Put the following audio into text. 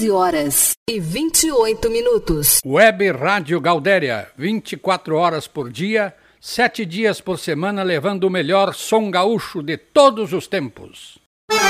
15h28. Web Rádio Gaudéria, 24 horas por dia, 7 dias por semana, levando o melhor som gaúcho de todos os tempos.